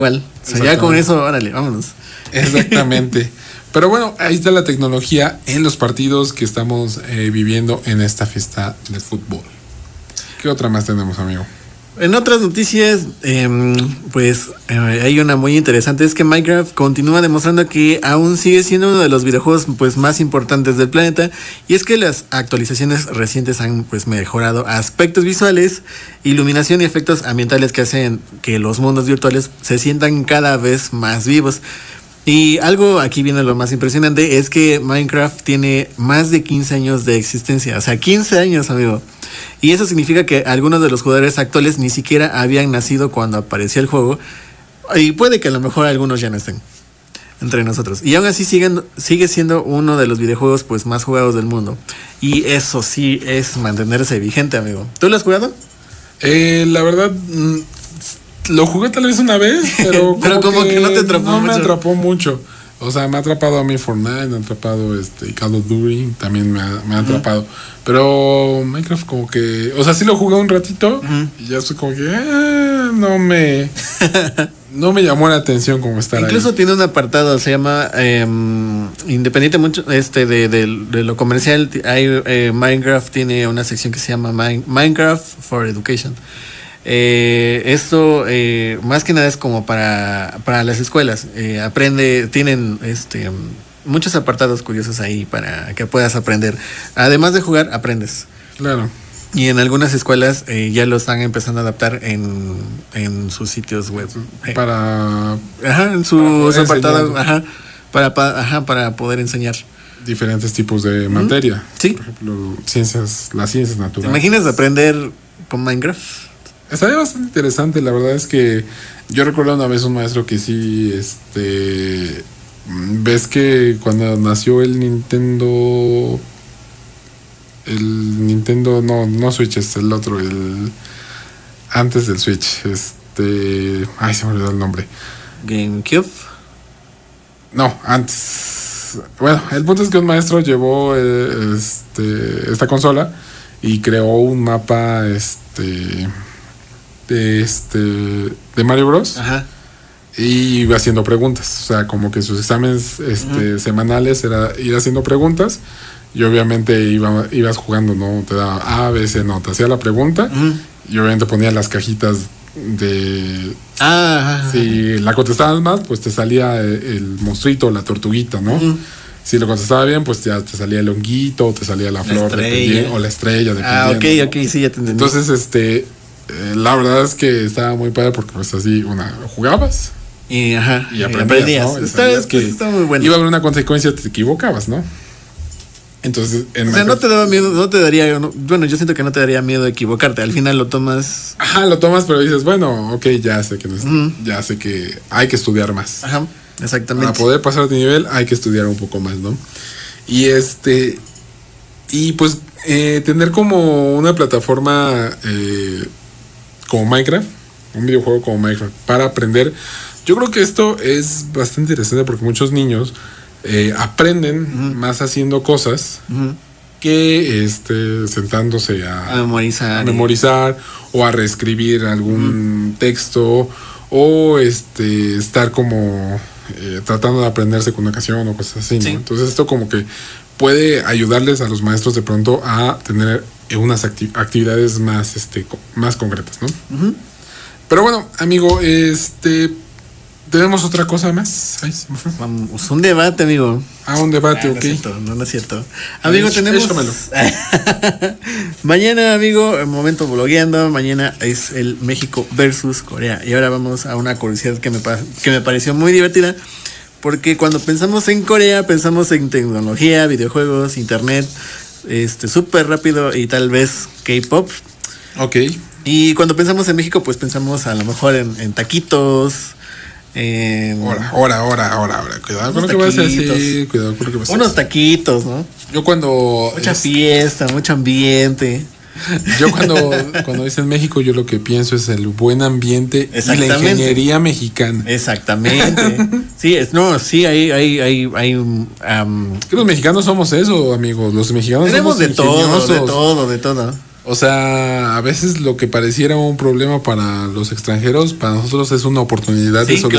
igual. O sea, ya con eso, órale, vámonos. Exactamente. Pero bueno, ahí está la tecnología en los partidos que estamos viviendo en esta fiesta de fútbol. ¿Qué otra más tenemos, amigo? En otras noticias, hay una muy interesante, es que Minecraft continúa demostrando que aún sigue siendo uno de los videojuegos pues más importantes del planeta, y es que las actualizaciones recientes han pues mejorado aspectos visuales, iluminación y efectos ambientales que hacen que los mundos virtuales se sientan cada vez más vivos. Y algo aquí viene lo más impresionante, es que Minecraft tiene más de 15 años de existencia, o sea, 15 años, amigo. Y eso significa que algunos de los jugadores actuales ni siquiera habían nacido cuando apareció el juego, y puede que a lo mejor algunos ya no estén entre nosotros. Y aún así sigue siendo uno de los videojuegos pues más jugados del mundo. Y eso sí es mantenerse vigente, amigo. ¿Tú lo has jugado? La verdad... lo jugué tal vez una vez, pero como que no te atrapó mucho. No me atrapó mucho. O sea, me ha atrapado a mí Fortnite, me ha atrapado Call of Duty, también me ha atrapado. Pero Minecraft como que... O sea, sí lo jugué un ratito y ya estoy como que... no me llamó la atención como estar Incluso ahí. tiene un apartado, se llama... independiente mucho de lo comercial, Minecraft tiene una sección que se llama Minecraft for Education. Esto más que nada es como para las escuelas. Tienen muchos apartados curiosos ahí para que puedas aprender. Además de jugar, aprendes. Claro. Y en algunas escuelas ya lo están empezando a adaptar en sus sitios web. En sus apartados, para poder enseñar diferentes tipos de materia. Sí. Por ejemplo, las ciencias naturales. ¿Te imaginas aprender con Minecraft? Estaría bastante interesante, la verdad es que yo recuerdo una vez un maestro que sí, ves que cuando nació el Nintendo, no Switch, es el otro, antes del Switch, se me olvidó el nombre. GameCube. No, antes. Bueno, el punto es que un maestro llevó esta consola y creó un mapa, de Mario Bros. Ajá. Y iba haciendo preguntas. O sea, como que sus exámenes semanales era ir haciendo preguntas. Y obviamente ibas jugando, ¿no? Te daba A, B, C, no. Te hacía la pregunta. Y obviamente ponía las cajitas de... Si la contestabas mal, pues te salía el monstruito, la tortuguita, ¿no? Si lo contestaba bien, pues ya te salía el honguito, te salía la flor, o la estrella, dependiendo. Ok, sí, ya te entendí. Entonces, la verdad es que estaba muy padre porque pues así jugabas y aprendías, ¿no? Está muy bueno. Iba a haber una consecuencia, te equivocabas, ¿no? Entonces, no te daba miedo, no te daría, bueno, yo siento que no te daría miedo equivocarte, al final lo tomas. Lo tomas, pero dices, bueno, ok, ya sé que ya sé que hay que estudiar más. Ajá, exactamente. Para poder pasar de nivel hay que estudiar un poco más, ¿no? Y y pues tener como una plataforma como Minecraft, un videojuego como Minecraft para aprender. Yo creo que esto es bastante interesante porque muchos niños aprenden más haciendo cosas que sentándose a memorizar o a reescribir algún texto o estar como tratando de aprenderse con una canción o cosas así, ¿no? Sí. Entonces esto como que puede ayudarles a los maestros de pronto a tener unas actividades más concretas, ¿no? Pero bueno, amigo, ¿tenemos otra cosa más? Ay, se me fue. Vamos, un debate, amigo. Un debate, ok. No es cierto. Amigo, tenemos... Mañana, amigo, el momento blogueando. Mañana es el México versus Corea. Y ahora vamos a una curiosidad que me pareció muy divertida. Porque cuando pensamos en Corea, pensamos en tecnología, videojuegos, internet, súper rápido y tal vez K-pop. Ok. Y cuando pensamos en México, pues pensamos a lo mejor en taquitos. Ahora. Cuidado con lo que vas a decir. Unos taquitos, ¿no? Yo cuando... Mucha fiesta, mucho ambiente. Yo cuando dicen México, yo lo que pienso es el buen ambiente y la ingeniería mexicana. Exactamente. Sí, hay que los mexicanos somos eso, amigos. Los mexicanos tenemos somos de todo. O sea, a veces lo que pareciera un problema para los extranjeros, para nosotros es una oportunidad de solucionar